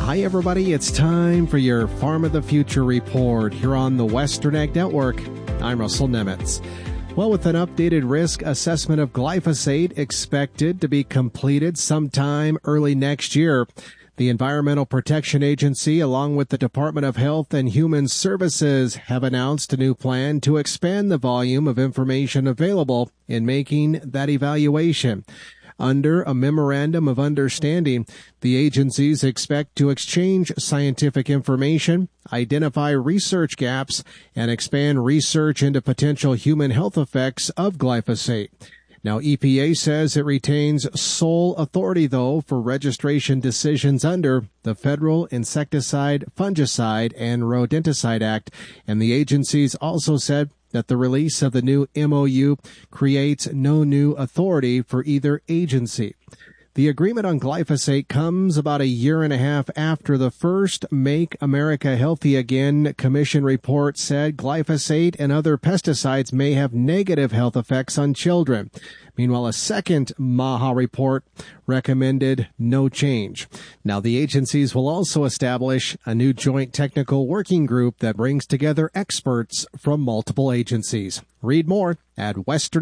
Hi, everybody. It's time for your Farm of the Future report here on the Western Ag Network. I'm Russell Nemitz. Well, with an updated risk assessment of glyphosate expected to be completed sometime early next year, the Environmental Protection Agency, along with the Department of Health and Human Services, have announced a new plan to expand the volume of information available in making that evaluation. Under a memorandum of understanding, the agencies expect to exchange scientific information, identify research gaps, and expand research into potential human health effects of glyphosate. Now, EPA says it retains sole authority, though, for registration decisions under the Federal Insecticide, Fungicide, and Rodenticide Act, and the agencies also said that the release of the new MOU creates no new authority for either agency. The agreement on glyphosate comes about a year and a half after the first Make America Healthy Again Commission report said glyphosate and other pesticides may have negative health effects on children. Meanwhile, a second MAHA report recommended no change. Now, the agencies will also establish a new joint technical working group that brings together experts from multiple agencies. Read more at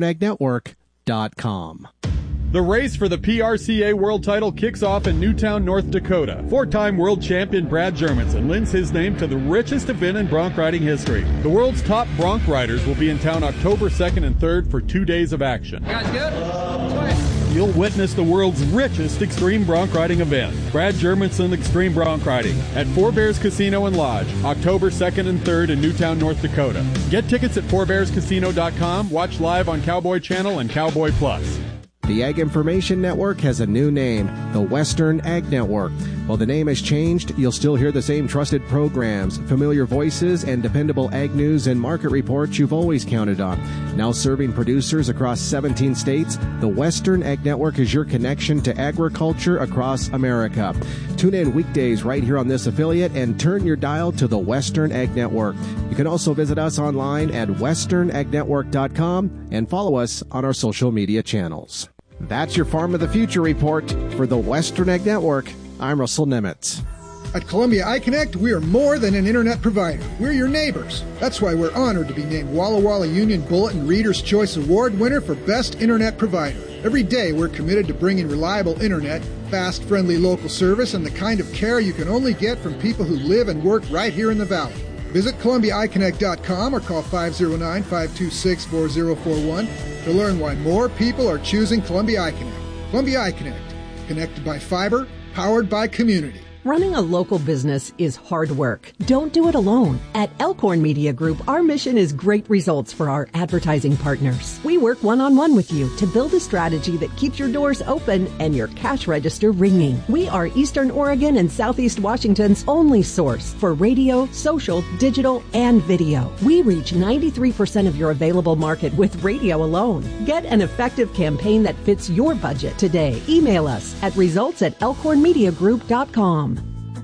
westernagnetwork.com. The race for the PRCA World Title kicks off in Newtown, North Dakota. Four-time world champion Brad Jermanson lends his name to the richest event in bronc riding history. The world's top bronc riders will be in town October 2nd and 3rd for 2 days of action. You guys good? You'll witness the world's richest extreme bronc riding event, Brad Jermanson Extreme Bronc Riding, at Four Bears Casino and Lodge, October 2nd and 3rd in Newtown, North Dakota. Get tickets at fourbearscasino.com, watch live on Cowboy Channel and Cowboy Plus. The Ag Information Network has a new name, the Western Ag Network. While the name has changed, you'll still hear the same trusted programs, familiar voices, and dependable ag news and market reports you've always counted on. Now serving producers across 17 states, the Western Ag Network is your connection to agriculture across America. Tune in weekdays right here on this affiliate and turn your dial to the Western Ag Network. You can also visit us online at westernagnetwork.com and follow us on our social media channels. That's your Farm of the Future report for the Western Ag Network. I'm Russell Nemitz. At Columbia iConnect, we are more than an internet provider. We're your neighbors. That's why we're honored to be named Walla Walla Union Bulletin Reader's Choice Award winner for Best Internet Provider. Every day, we're committed to bringing reliable internet, fast, friendly local service, and the kind of care you can only get from people who live and work right here in the Valley. Visit ColumbiaIConnect.com or call 509-526-4041 to learn why more people are choosing Columbia iConnect. Columbia iConnect, connected by fiber, powered by community. Running a local business is hard work. Don't do it alone. At Elkhorn Media Group, our mission is great results for our advertising partners. We work one-on-one with you to build a strategy that keeps your doors open and your cash register ringing. We are Eastern Oregon and Southeast Washington's only source for radio, social, digital, and video. We reach 93% of your available market with radio alone. Get an effective campaign that fits your budget today. Email us at results@elkhornmediagroup.com.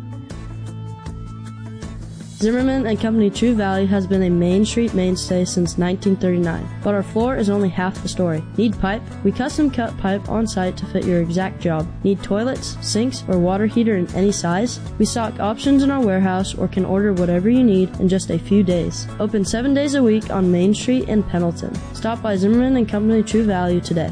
Zimmerman & Company True Value has been a Main Street mainstay since 1939, but our floor is only half the story. Need pipe? We custom cut pipe on site to fit your exact job. Need toilets, sinks, or water heater in any size? We stock options in our warehouse or can order whatever you need in just a few days. Open 7 days a week on Main Street in Pendleton. Stop by Zimmerman & Company True Value today.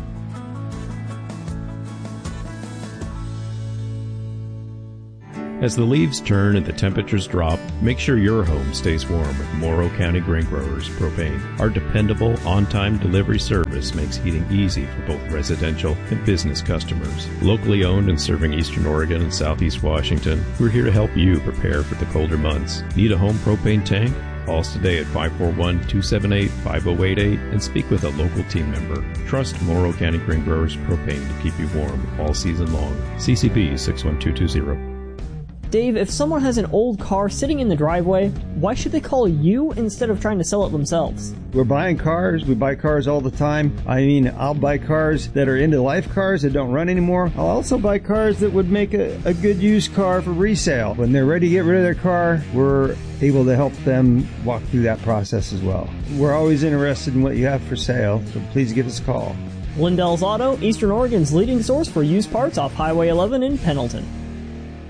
As the leaves turn and the temperatures drop, make sure your home stays warm with Morrow County Grain Growers Propane. Our dependable, on-time delivery service makes heating easy for both residential and business customers. Locally owned and serving Eastern Oregon and Southeast Washington, we're here to help you prepare for the colder months. Need a home propane tank? Call us today at 541-278-5088 and speak with a local team member. Trust Morrow County Grain Growers Propane to keep you warm all season long. CCB 61220. Dave, if someone has an old car sitting in the driveway, why should they call you instead of trying to sell it themselves? We're buying cars. We buy cars all the time. I mean, I'll buy cars that are end-of-life cars that don't run anymore. I'll also buy cars that would make a good used car for resale. When they're ready to get rid of their car, we're able to help them walk through that process as well. We're always interested in what you have for sale, so please give us a call. Lindell's Auto, Eastern Oregon's leading source for used parts off Highway 11 in Pendleton.